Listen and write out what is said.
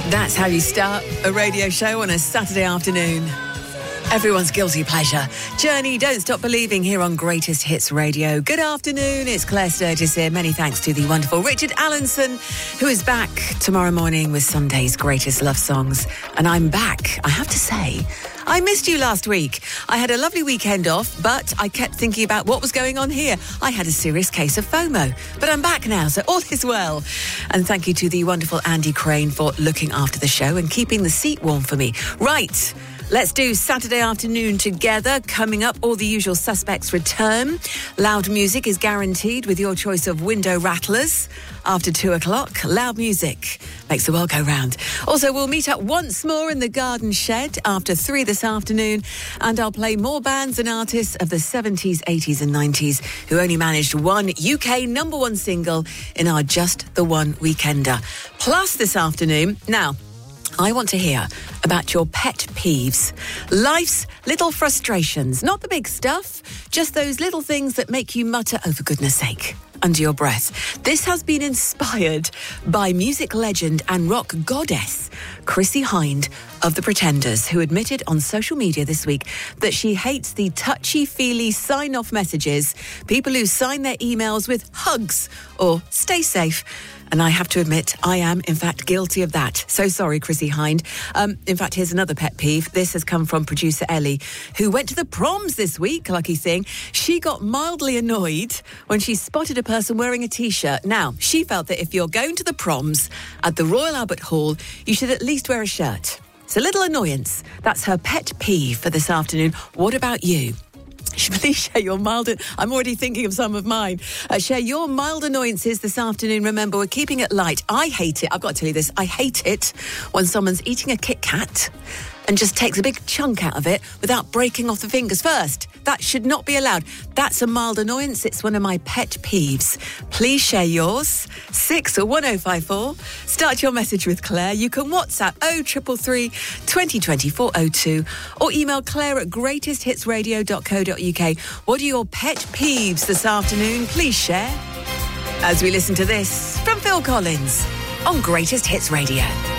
That's how you start a radio show on a Saturday afternoon. Everyone's guilty pleasure. Journey, Don't Stop Believing here on Greatest Hits Radio. Good afternoon, it's Claire Sturgis here. Many thanks to the wonderful Richard Allenson, who is back tomorrow morning with Sunday's greatest love songs. And I'm back, I have to say. I missed you last week. I had a lovely weekend off, but I kept thinking about what was going on here. I had a serious case of FOMO, but I'm back now, so all is well. And thank you to the wonderful Andy Crane for looking after the show and keeping the seat warm for me. Right. Let's do Saturday afternoon together. Coming up, all the usual suspects return. Loud music is guaranteed with your choice of window rattlers. After 2 o'clock, loud music makes the world go round. Also, we'll meet up once more in the Garden Shed after 3 this afternoon. And I'll play more bands and artists of the 70s, 80s and 90s who only managed one UK #1 single in our Just the One Weekender. Plus this afternoon, now, I want to hear about your pet peeves. Life's little frustrations, not the big stuff, just those little things that make you mutter, oh, for goodness sake, under your breath. This has been inspired by music legend and rock goddess Chrissie Hynde of The Pretenders, who admitted on social media this week that she hates the touchy-feely sign-off messages, people who sign their emails with hugs or stay safe. And I have to admit, I am, in fact, guilty of that. So sorry, Chrissie Hynde. In fact, here's another pet peeve. This has come from producer Ellie, who went to the proms this week, lucky thing. She got mildly annoyed when she spotted a person wearing a T-shirt. Now, she felt that if you're going to the proms at the Royal Albert Hall, you should at least wear a shirt. It's a little annoyance. That's her pet peeve for this afternoon. What about you? Please share your mild... I'm already thinking of some of mine. Share your mild annoyances this afternoon. Remember, we're keeping it light. I hate it. I've got to tell you this. I hate it when someone's eating a Kit Kat and just takes a big chunk out of it without breaking off the fingers first. That should not be allowed. That's a mild annoyance. It's one of my pet peeves. Please share yours. 61054. Start your message with Claire. You can WhatsApp 0333 2020 402 or email claire@greatesthitsradio.co.uk. What are your pet peeves this afternoon? Please share. As we listen to this from Phil Collins on Greatest Hits Radio.